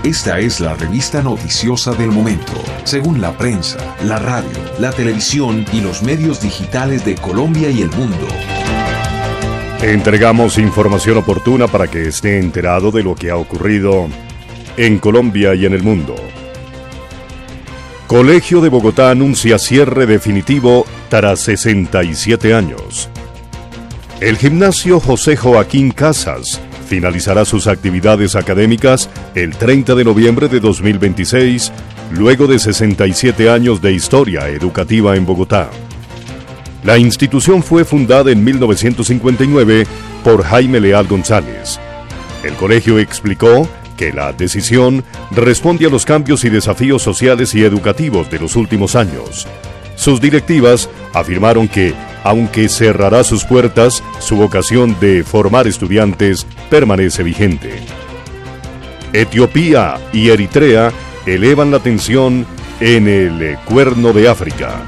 Esta es la revista noticiosa del momento, según la prensa, la radio, la televisión y los medios digitales de Colombia y el mundo. Entregamos información oportuna para que esté enterado de lo que ha ocurrido en Colombia y en el mundo. Colegio de Bogotá anuncia cierre definitivo tras 67 años. El gimnasio José Joaquín Casas finalizará sus actividades académicas el 30 de noviembre de 2026, luego de 67 años de historia educativa en Bogotá. La institución fue fundada en 1959 por Jaime Leal González. El colegio explicó que la decisión responde a los cambios y desafíos sociales y educativos de los últimos años. Sus directivas afirmaron que, aunque cerrará sus puertas, su vocación de formar estudiantes permanece vigente. Etiopía y Eritrea elevan la tensión en el Cuerno de África.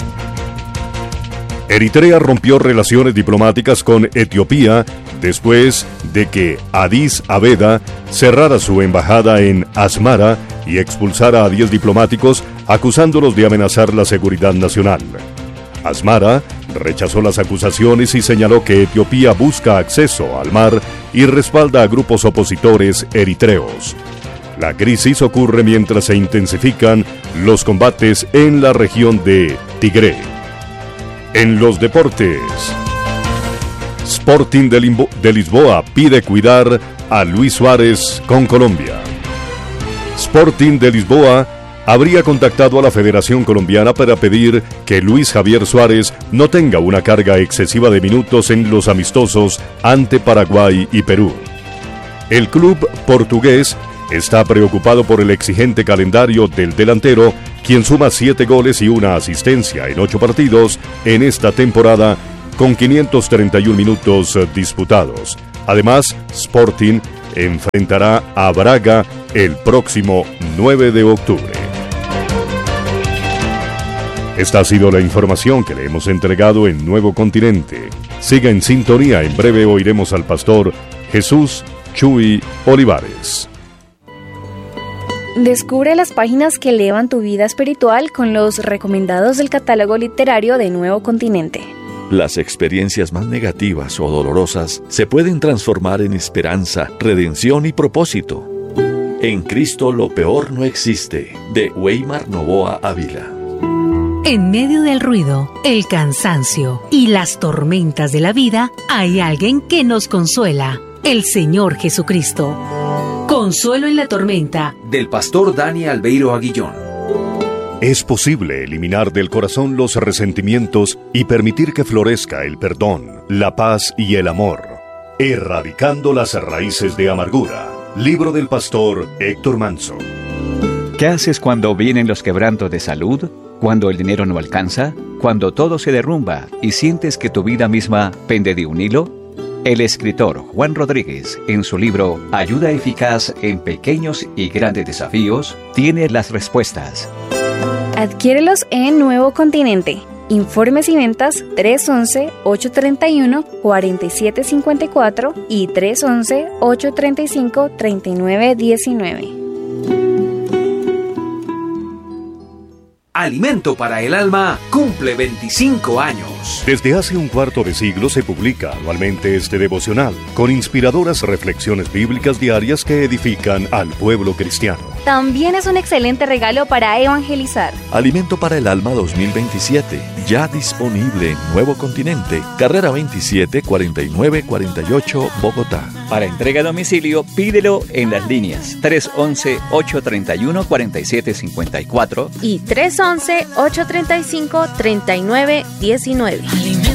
Eritrea rompió relaciones diplomáticas con Etiopía después de que Addis Abeba cerrara su embajada en Asmara y expulsara a 10 diplomáticos acusándolos de amenazar la seguridad nacional. Asmara rechazó las acusaciones y señaló que Etiopía busca acceso al mar y respalda a grupos opositores eritreos. La crisis ocurre mientras se intensifican los combates en la región de Tigré. En los deportes, Sporting de Lisboa pide cuidar a Luis Suárez con Colombia. Sporting de Lisboa habría contactado a la Federación Colombiana para pedir que Luis Javier Suárez no tenga una carga excesiva de minutos en los amistosos ante Paraguay y Perú. El club portugués está preocupado por el exigente calendario del delantero, quien suma 7 goles y una asistencia en 8 partidos en esta temporada, con 531 minutos disputados. Además, Sporting enfrentará a Braga el próximo 9 de octubre. Esta ha sido la información que le hemos entregado en Nuevo Continente. Siga en sintonía, en breve oiremos al pastor Jesús Chuy Olivares. Descubre las páginas que elevan tu vida espiritual con los recomendados del catálogo literario de Nuevo Continente. Las experiencias más negativas o dolorosas se pueden transformar en esperanza, redención y propósito. En Cristo lo peor no existe, de Weimar Novoa Ávila. En medio del ruido, el cansancio y las tormentas de la vida, hay alguien que nos consuela, el Señor Jesucristo. Consuelo en la tormenta, del pastor Dani Albeiro Aguillón. Es posible eliminar del corazón los resentimientos y permitir que florezca el perdón, la paz y el amor, erradicando las raíces de amargura. Libro del pastor Héctor Manso. ¿Qué haces cuando vienen los quebrantos de salud? ¿Cuando el dinero no alcanza? ¿Cuando todo se derrumba y sientes que tu vida misma pende de un hilo? El escritor Juan Rodríguez, en su libro Ayuda eficaz en pequeños y grandes desafíos, tiene las respuestas. Adquiérelos en Nuevo Continente. Informes y ventas 311-831-4754 y 311-835-3919. Alimento para el Alma cumple 25 años. Desde hace un cuarto de siglo se publica anualmente este devocional, con inspiradoras reflexiones bíblicas diarias que edifican al pueblo cristiano. También es un excelente regalo para evangelizar. Alimento para el Alma 2027, ya disponible en Nuevo Continente, carrera 27 4948, Bogotá. Para entrega a domicilio, pídelo en las líneas 311-831-4754 y 311-835-3919.